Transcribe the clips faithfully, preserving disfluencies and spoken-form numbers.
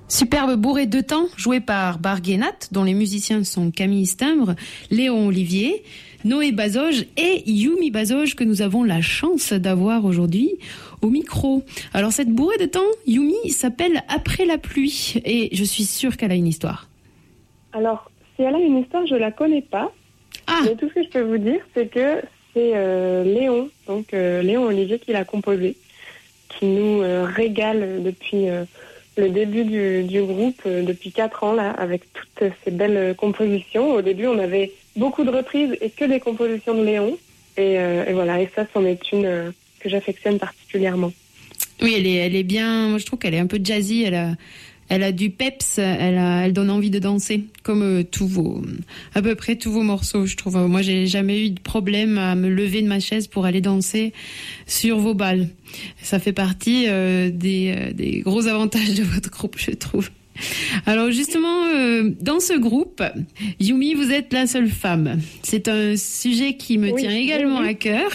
Superbe bourrée de temps, jouée par Barguenat, dont les musiciens sont Camille Stimbre, Léon Olivier, Noé Bazoge et Yumi Bazoge, que nous avons la chance d'avoir aujourd'hui au micro. Alors cette bourrée de temps, Yumi, s'appelle Après la pluie, et je suis sûre qu'elle a une histoire. Alors, si elle a une histoire, je la connais pas. Ah. Mais tout ce que je peux vous dire, c'est que c'est euh, Léon, donc euh, Léon Olivier qui l'a composé, qui nous euh, régale depuis... Euh, le début du, du groupe euh, depuis quatre ans là, avec toutes ces belles euh, compositions. Au début, on avait beaucoup de reprises et que des compositions de Léon. Et, euh, et voilà, et ça, c'en est une euh, que j'affectionne particulièrement. Oui, elle est, elle est bien. Moi, je trouve qu'elle est un peu jazzy. Elle a, elle a du peps. Elle, a, elle donne envie de danser, comme euh, tous vos, à peu près tous vos morceaux. Je trouve. Moi, j'ai jamais eu de problème à me lever de ma chaise pour aller danser sur vos balles. Ça fait partie euh, des, euh, des gros avantages de votre groupe, je trouve. Alors justement, euh, dans ce groupe, Yumi, vous êtes la seule femme. C'est un sujet qui me oui, tient également oui. à cœur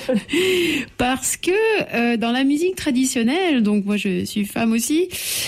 parce que euh, dans la musique traditionnelle, donc moi je suis femme aussi,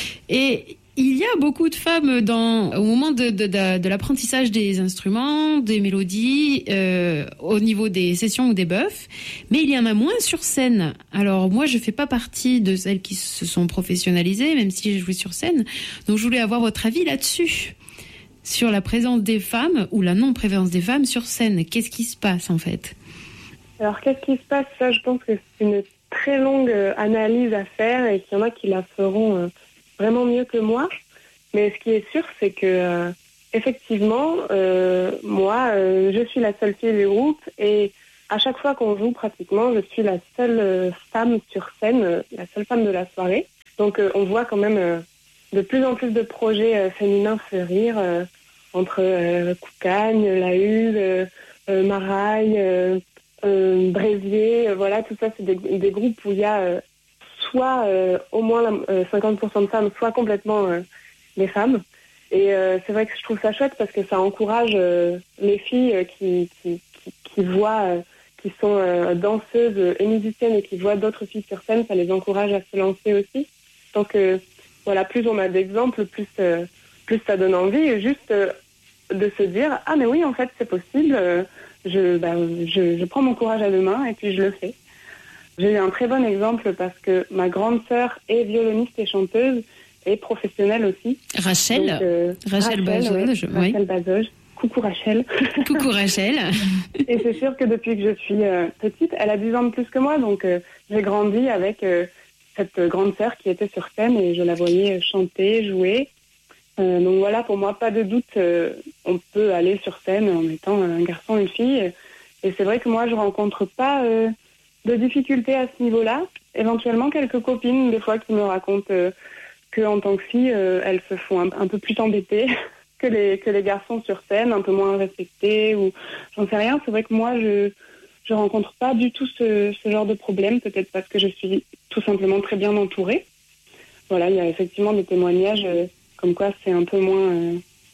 et il y a beaucoup de femmes dans, au moment de, de, de, de l'apprentissage des instruments, des mélodies, euh, au niveau des sessions ou des buffs, mais il y en a moins sur scène. Alors moi, je fais pas partie de celles qui se sont professionnalisées, même si j'ai joué sur scène. Donc je voulais avoir votre avis là-dessus, sur la présence des femmes ou la non-présence des femmes sur scène. Qu'est-ce qui se passe en fait ? Alors qu'est-ce qui se passe ? Ça, je pense que c'est une très longue analyse à faire et qu'il y en a qui la feront... Euh... vraiment mieux que moi, mais ce qui est sûr, c'est que euh, effectivement, euh, moi, euh, je suis la seule fille du groupe et à chaque fois qu'on joue, pratiquement, je suis la seule euh, femme sur scène, euh, la seule femme de la soirée. Donc, euh, on voit quand même euh, de plus en plus de projets euh, féminins fleurir euh, entre euh, Coucagne, La Hule, euh, euh, Maraille, euh, euh, Brésier. Euh, voilà, tout ça, c'est des, des groupes où il y a euh, soit euh, au moins euh, cinquante pour cent de femmes, soit complètement euh, des femmes. Et euh, c'est vrai que je trouve ça chouette parce que ça encourage euh, les filles euh, qui, qui, qui, qui voient, euh, qui sont euh, danseuses et musiciennes et qui voient d'autres filles sur scène, ça les encourage à se lancer aussi. Donc euh, voilà, plus on a d'exemples, plus, euh, plus ça donne envie. Et juste euh, de se dire, ah mais oui, en fait c'est possible, euh, je, bah, je, je prends mon courage à deux mains et puis je le fais. J'ai eu un très bon exemple parce que ma grande sœur est violoniste et chanteuse et professionnelle aussi. Rachel, Donc, euh, Rachel, Rachel Bazoge. Oui, Rachel Bazoge. Coucou Rachel. Coucou Rachel. Et c'est sûr que depuis que je suis euh, petite, elle a dix ans de plus que moi, donc euh, j'ai grandi avec euh, cette grande sœur qui était sur scène et je la voyais chanter, jouer. Euh, donc voilà, pour moi, pas de doute, euh, on peut aller sur scène en étant un garçon et une fille. Et c'est vrai que moi, je rencontre pas... Euh, de difficultés à ce niveau-là. Éventuellement, quelques copines, des fois, qui me racontent euh, qu'en tant que fille, euh, elles se font un, un peu plus embêter que les, que les garçons sur scène, un peu moins respectés, ou j'en sais rien. C'est vrai que moi, je je rencontre pas du tout ce, ce genre de problème, peut-être parce que je suis tout simplement très bien entourée. Voilà, il y a effectivement des témoignages euh, comme quoi c'est un peu moins, euh,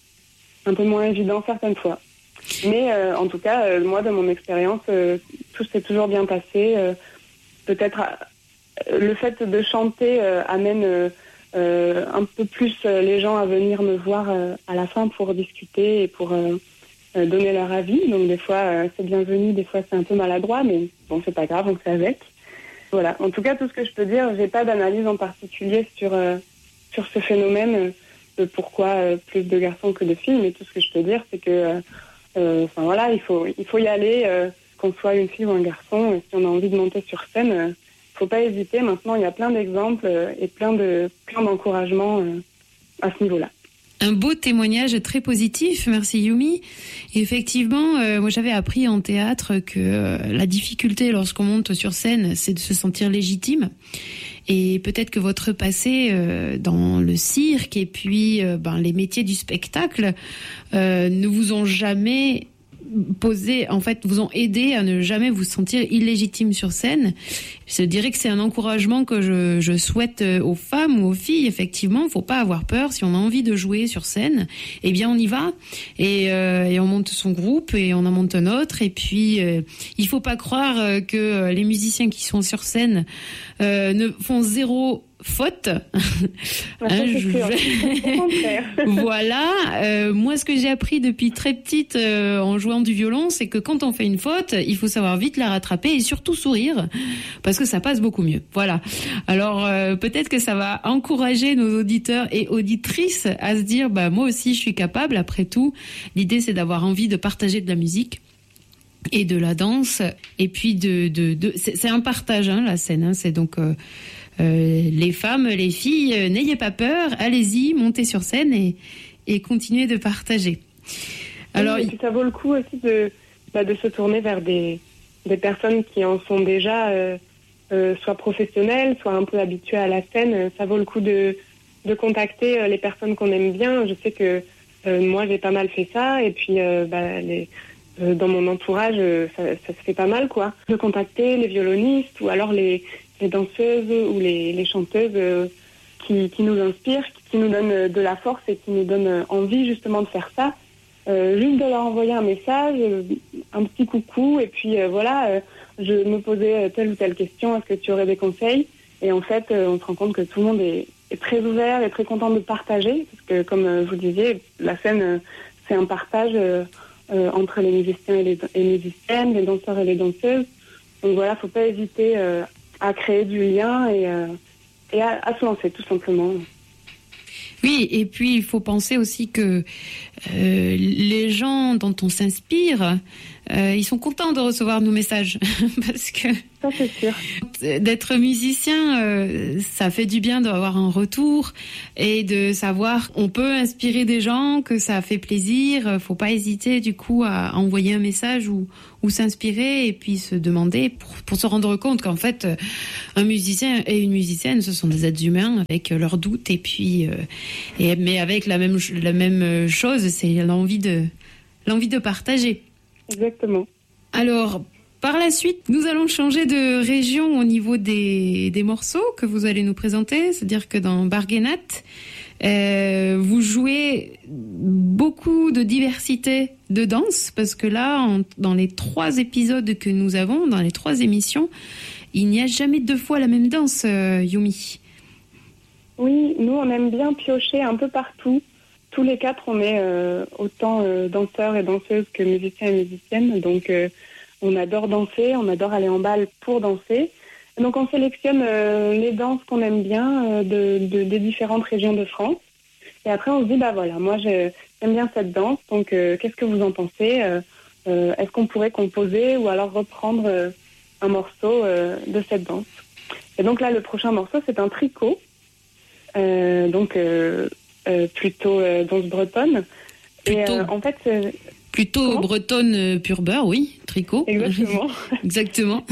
un peu moins évident certaines fois. Mais euh, en tout cas, euh, moi, de mon expérience, euh, tout s'est toujours bien passé. Euh, peut-être euh, le fait de chanter euh, amène euh, euh, un peu plus euh, les gens à venir me voir euh, à la fin pour discuter et pour euh, euh, donner leur avis. Donc des fois, euh, c'est bienvenu, des fois c'est un peu maladroit, mais bon, c'est pas grave, on fait avec. Voilà. En tout cas, tout ce que je peux dire, j'ai pas d'analyse en particulier sur euh, sur ce phénomène euh, de pourquoi euh, plus de garçons que de filles, mais tout ce que je peux dire, c'est que euh, Euh, enfin voilà, il faut il faut y aller, euh, qu'on soit une fille ou un garçon. Et si on a envie de monter sur scène, euh, faut pas hésiter. Maintenant, il y a plein d'exemples euh, et plein de plein d'encouragements euh, à ce niveau-là. Un beau témoignage très positif, merci Yumi. Et effectivement, euh, moi j'avais appris en théâtre que euh, la difficulté lorsqu'on monte sur scène, c'est de se sentir légitime. Et peut-être que votre passé euh, dans le cirque et puis euh, ben, les métiers du spectacle euh, ne vous ont jamais posé, en fait, vous ont aidé à ne jamais vous sentir illégitime sur scène. Je dirais que c'est un encouragement que je, je souhaite aux femmes ou aux filles. Effectivement, faut pas avoir peur. Si on a envie de jouer sur scène, eh bien on y va et, euh, et on monte son groupe et on en monte un autre. Et puis euh, il faut pas croire que les musiciens qui sont sur scène euh, ne font zéro faute. Ouais, Hein, c'est je- sûr. Au contraire. Voilà, euh, moi ce que j'ai appris depuis très petite euh, en jouant du violon, c'est que quand on fait une faute, il faut savoir vite la rattraper et surtout sourire, parce que ça passe beaucoup mieux. Voilà. Alors euh, peut-être que ça va encourager nos auditeurs et auditrices à se dire, bah moi aussi je suis capable. Après tout, l'idée c'est d'avoir envie de partager de la musique et de la danse, et puis de, de, de c'est, c'est un partage, hein, la scène. Hein, c'est donc euh, euh, les femmes, les filles, euh, n'ayez pas peur, allez-y, montez sur scène et, et continuez de partager. Alors, Oui, et puis ça vaut le coup aussi de, bah, de se tourner vers des, des personnes qui en sont déjà euh, euh, soit professionnelles, soit un peu habituées à la scène. Ça vaut le coup de, de contacter euh, les personnes qu'on aime bien. Je sais que euh, moi j'ai pas mal fait ça, et puis euh, bah, les, euh, dans mon entourage euh, ça, ça se fait pas mal, quoi. De contacter les violonistes ou alors les, les danseuses ou les, les chanteuses euh, qui, qui nous inspirent, qui nous donnent de la force et qui nous donnent envie justement de faire ça. Euh, juste de leur envoyer un message, euh, un petit coucou, et puis euh, voilà, euh, je me posais telle ou telle question, est-ce que tu aurais des conseils? Et en fait, euh, on se rend compte que tout le monde est, est très ouvert et très content de partager, parce que comme euh, vous disiez, la scène, euh, c'est un partage euh, euh, entre les musiciens et les, et les musiciennes, les danseurs et les danseuses. Donc voilà, faut pas hésiter euh, à créer du lien et, euh, et à, à se lancer, tout simplement. oui, et puis il faut penser aussi que euh, les gens dont on s'inspire, euh, ils sont contents de recevoir nos messages parce que Ça, c'est sûr. d'être musicien, euh, ça fait du bien d'avoir un retour et de savoir qu'on peut inspirer des gens, que ça fait plaisir. Faut pas hésiter du coup à envoyer un message ou, ou s'inspirer et puis se demander pour, pour se rendre compte qu'en fait un musicien et une musicienne, ce sont des êtres humains avec leurs doutes et puis euh, et mais avec la même la même chose, c'est l'envie de l'envie de partager. Exactement. Alors, par la suite, nous allons changer de région au niveau des, des morceaux que vous allez nous présenter. C'est-à-dire que dans Barguenat, euh, vous jouez beaucoup de diversité de danse, parce que là, en, dans les trois épisodes que nous avons, dans les trois émissions, il n'y a jamais deux fois la même danse, euh, Yumi. Oui, nous, on aime bien piocher un peu partout. Tous les quatre, on est euh, autant euh, danseurs et danseuses que musiciens et musiciennes. Donc, euh, on adore danser, on adore aller en bal pour danser. Donc, on sélectionne euh, les danses qu'on aime bien euh, de, de, des différentes régions de France. Et après, on se dit, bah voilà, moi, je, j'aime bien cette danse. Donc, euh, qu'est-ce que vous en pensez euh, euh, Est-ce qu'on pourrait composer ou alors reprendre euh, un morceau euh, de cette danse? Et donc là, le prochain morceau, c'est un tricot. Euh, donc... Euh, Euh, plutôt euh, danse bretonne. Plutôt, et euh, en fait, euh, plutôt comment bretonne euh, pur beurre, oui, tricot. Exactement. Exactement.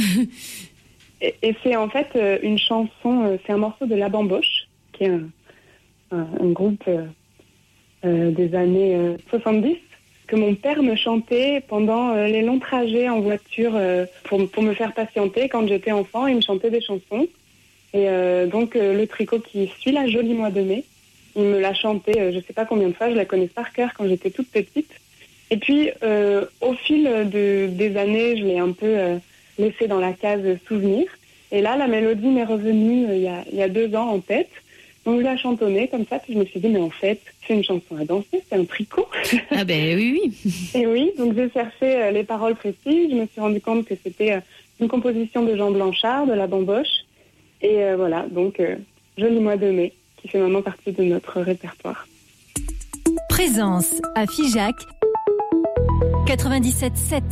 et, et c'est en fait euh, une chanson, euh, c'est un morceau de La Bamboche, qui est un, un, un groupe euh, euh, des années euh, soixante-dix, que mon père me chantait pendant euh, les longs trajets en voiture euh, pour, pour me faire patienter. Quand j'étais enfant, il me chantait des chansons. Et euh, donc euh, le tricot qui suit la Joli Mois de Mai, il me l'a chanté, euh, je ne sais pas combien de fois, je la connais par cœur quand j'étais toute petite. Et puis, euh, au fil de, des années, je l'ai un peu euh, laissé dans la case souvenir. Et là, la mélodie m'est revenue euh, il, y a, il y a deux ans en tête. Donc, je l'ai chantonnée comme ça, puis je me suis dit, mais en fait, c'est une chanson à danser, c'est un tricot. Ah ben oui, oui. Et oui, donc j'ai cherché euh, les paroles précises. Je me suis rendu compte que c'était euh, une composition de Jean Blanchard, de La Bamboche. Et euh, voilà, donc, euh, Joli Mois de Mai, qui fait maintenant partie de notre répertoire. Présence à Figeac quatre-vingt-dix-sept sept.